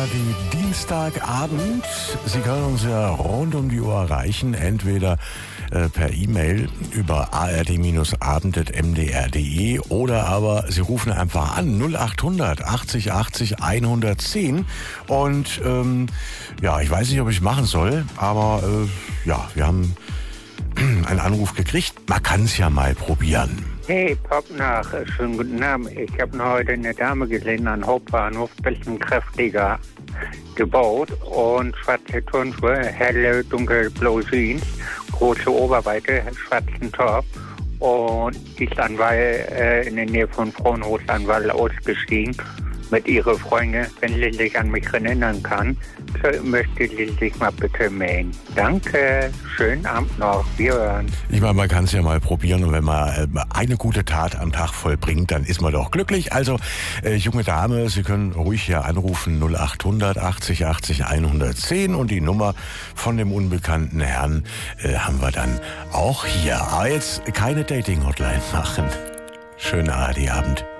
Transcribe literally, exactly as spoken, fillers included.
wie Dienstagabend. Sie können uns ja rund um die Uhr erreichen, entweder äh, per E-Mail über a r d abend punkt m d r punkt d e oder aber Sie rufen einfach an null acht hundert achtzig achtzig hundertzehn. Und ähm, ja, ich weiß nicht, ob ich machen soll, aber äh, ja, wir haben einen Anruf gekriegt. Man kann es ja mal probieren. Hey, Pop nach, schönen guten Abend. Ich habe noch heute eine Dame gesehen an Hauptbahnhof, bisschen kräftiger gebaut und schwarze Turnschuhe, helle, dunkelblaue Jeans, große Oberweite, schwarzen Top und die ist an Wall, äh, in der Nähe von Fraunhofer an Wall ausgestiegen mit ihrer Freundin. Wenn sie sich an mich erinnern kann, so möchte sie sich mal bitte melden. Danke, schönen Abend noch, wir hören. Ich meine, man kann es ja mal probieren und wenn man eine gute Tat am Tag vollbringt, dann ist man doch glücklich. Also, äh, junge Dame, Sie können ruhig hier anrufen null acht hundert achtzig achtzig hundertzehn und die Nummer von dem unbekannten Herrn äh, haben wir dann auch hier. Aber jetzt keine Dating-Hotline machen. Schönen A R D-Abend.